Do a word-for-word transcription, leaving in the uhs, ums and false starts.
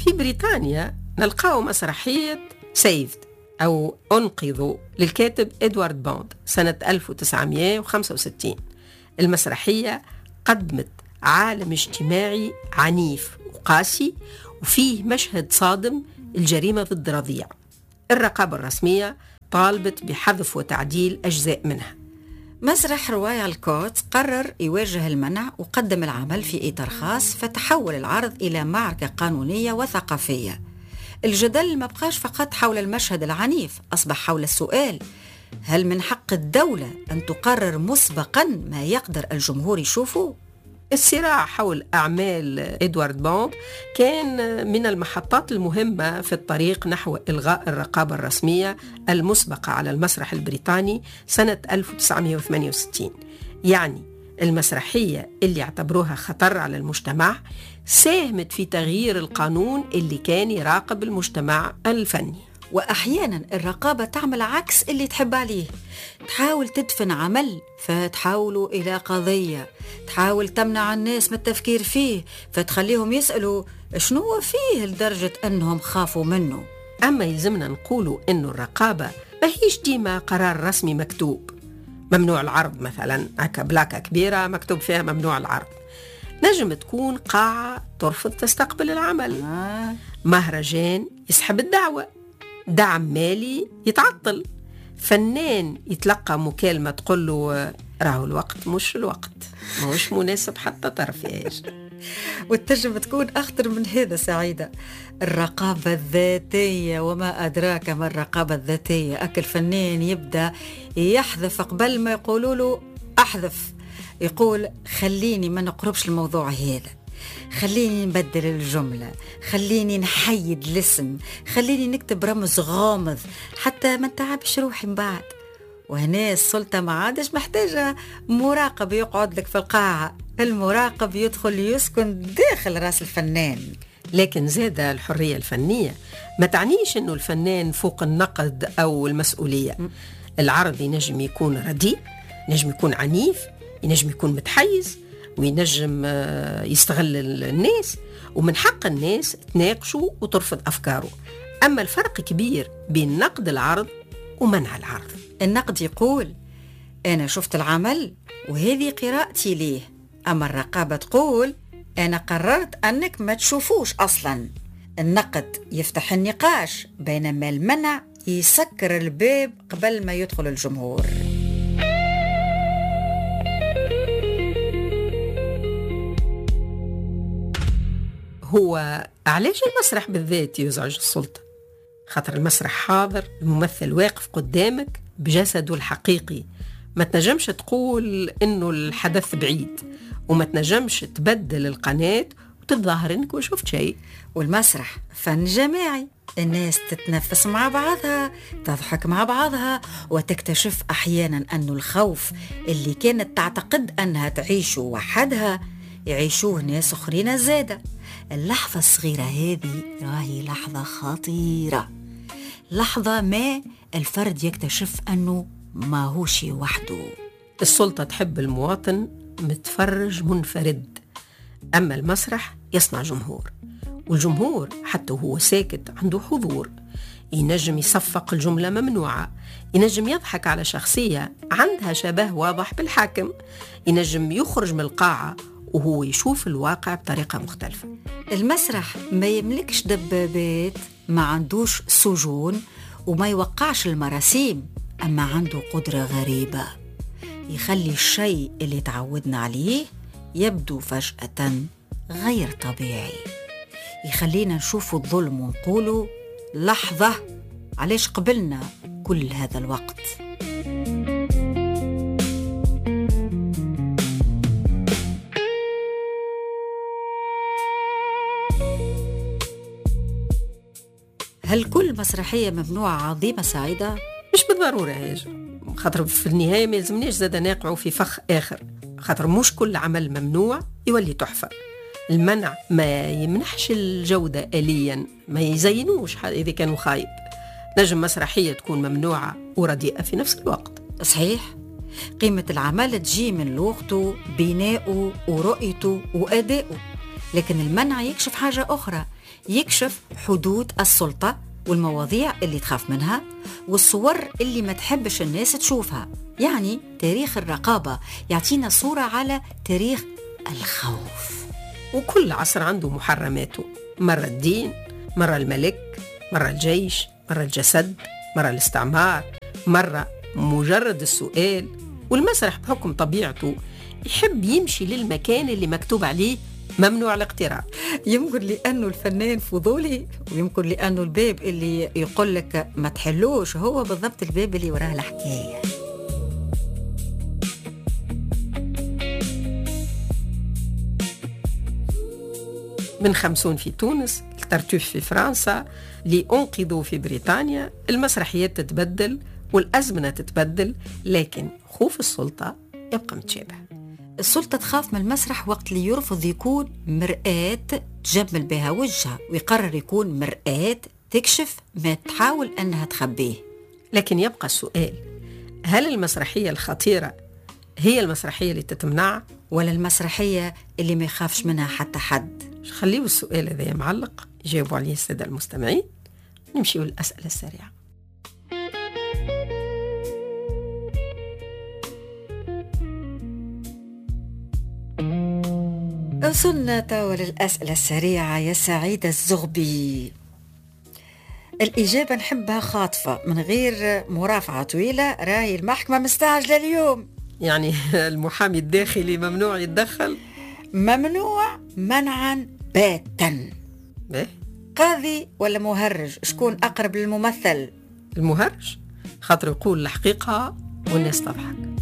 في بريطانيا نلقاو مسرحية سيفد أو أنقذوا للكاتب إدوارد بوند سنة ألف وتسعمائة وخمسة وستين. المسرحية قدمت عالم اجتماعي عنيف وقاسي، وفيه مشهد صادم، الجريمة ضد رضيع. الرقابة الرسمية طالبت بحذف وتعديل أجزاء منها. مسرح رويال كورت قرر يواجه المنع وقدم العمل في إطار خاص، فتحول العرض إلى معركة قانونية وثقافية. الجدل ما بقاش فقط حول المشهد العنيف، أصبح حول السؤال: هل من حق الدولة أن تقرر مسبقا ما يقدر الجمهور يشوفه؟ الصراع حول أعمال إدوارد بوند كان من المحطات المهمة في الطريق نحو إلغاء الرقابة الرسمية المسبقة على المسرح البريطاني سنة ألف وتسعمائة وثمانية وستين. يعني المسرحية اللي اعتبروها خطر على المجتمع ساهمت في تغيير القانون اللي كان يراقب المجتمع الفني. وأحيانا الرقابة تعمل عكس اللي تحب عليه، تحاول تدفن عمل فتحولوا إلى قضية، تحاول تمنع الناس من التفكير فيه فتخليهم يسألوا شنو فيه لدرجة أنهم خافوا منه. أما يلزمنا نقولوا أنه الرقابة ما هيش ديما قرار رسمي مكتوب، ممنوع العرض مثلا، هكا بلاكة كبيرة مكتوب فيها ممنوع العرض. نجم تكون قاعة ترفض تستقبل العمل، آه. مهرجان يسحب الدعوة، دعم مالي يتعطل، فنان يتلقى مكالمة تقول له راهو الوقت مش الوقت، مش مناسب حتى طرف ياش. والتجربة تكون أخطر من هذا سعيدة، الرقابة الذاتية. وما أدراك ما الرقابة الذاتية؟ أكل فنان يبدأ يحذف قبل ما يقولوا له أحذف، يقول خليني ما نقربش الموضوع هذا، خليني نبدل الجملة، خليني نحيد الاسم، خليني نكتب رمز غامض حتى ما نتعبش روحي من بعد. وهنا السلطة ما عادش محتاجة مراقب يقعد لك في القاعة، المراقب يدخل يسكن داخل راس الفنان. لكن زاد الحرية الفنية ما تعنيش أنه الفنان فوق النقد أو المسؤولية. العرض ينجم يكون رديء، ينجم يكون عنيف، ينجم يكون متحيز، وينجم يستغل الناس، ومن حق الناس تناقشوا وترفض أفكاره. أما الفرق كبير بين نقد العرض ومنع العرض. النقد يقول أنا شفت العمل وهذه قراءتي ليه، أما الرقابة تقول أنا قررت أنك ما تشوفوش أصلا. النقد يفتح النقاش، بينما المنع يسكر الباب قبل ما يدخل الجمهور. هو علاش المسرح بالذات يزعج السلطة؟ خاطر المسرح حاضر، الممثل واقف قدامك بجسده الحقيقي، ما تنجمش تقول إنه الحدث بعيد، وما تنجمش تبدل القناة وتتظاهر إنك ما شفت شيء. والمسرح فن جماعي، الناس تتنفس مع بعضها، تضحك مع بعضها، وتكتشف أحيانا أن الخوف اللي كانت تعتقد أنها تعيشه وحدها يعيشوه ناس أخرين زادة. اللحظة الصغيرة هذه راهي لحظة خطيرة، لحظة ما الفرد يكتشف أنه ما هوش وحده. السلطة تحب المواطن متفرج منفرد، أما المسرح يصنع جمهور، والجمهور حتى هو ساكت عنده حضور. ينجم يصفق الجملة ممنوعة، ينجم يضحك على شخصية عندها شبه واضح بالحاكم، ينجم يخرج من القاعة وهو يشوف الواقع بطريقة مختلفة. المسرح ما يملكش دبابات، ما عندوش سجون، وما يوقعش المراسيم، أما عنده قدرة غريبة يخلي الشيء اللي تعودنا عليه يبدو فجأة غير طبيعي، يخلينا نشوف الظلم ونقوله لحظة، علاش قبلنا كل هذا الوقت؟ هل كل مسرحية ممنوعة عظيمة سعيدة؟ مش بالضرورة هاجر، خاطر في النهاية ما يلزمناش زاد نقعوا في فخ آخر، خاطر مش كل عمل ممنوع يولي تحفة. المنع ما يمنحش الجودة آليا، ما يزينوش إذا كانوا خايب. نجم مسرحية تكون ممنوعة ورديئة في نفس الوقت. صحيح، قيمة العمل تجي من لغته، بناؤه ورؤيته وأدائه. لكن المنع يكشف حاجة أخرى، يكشف حدود السلطة والمواضيع اللي تخاف منها والصور اللي ما تحبش الناس تشوفها. يعني تاريخ الرقابة يعطينا صورة على تاريخ الخوف. وكل عصر عنده محرماته، مرة الدين، مرة الملك، مرة الجيش، مرة الجسد، مرة الاستعمار، مرة مجرد السؤال. والمسرح بحكم طبيعته يحب يمشي للمكان اللي مكتوب عليه ممنوع الاقتراب. يمكن لأنه الفنان فضولي، ويمكن لأنه الباب اللي يقول لك ما تحلوش هو بالضبط الباب اللي وراه الحكاية. من خمسون في تونس، الترتوف في فرنسا، لأنقذوا في بريطانيا، المسرحيات تتبدل والأزمنة تتبدل، لكن خوف السلطة يبقى متشابه. السلطة تخاف من المسرح وقت اللي يرفض يكون مرآة تجمل بها وجهها، ويقرر يكون مرآة تكشف ما تحاول أنها تخبيه. لكن يبقى السؤال، هل المسرحية الخطيرة هي المسرحية اللي تتمنع، ولا المسرحية اللي ما يخافش منها حتى حد؟ خليه السؤال هذا معلق يجاوبوا عليه السادة المستمعين. نمشي للأسئلة السريعة. وصلنا توا للأسئلة السريعة يا سعيدة الزغبي. الإجابة نحبها خاطفة من غير مرافعة طويلة، راهي المحكمة مستعجلة اليوم. يعني المحامي الداخلي ممنوع يتدخل؟ ممنوع منعا باتا. به؟ قاضي ولا مهرج، شكون أقرب للممثل؟ المهرج، خاطر يقول الحقيقة والناس تضحك.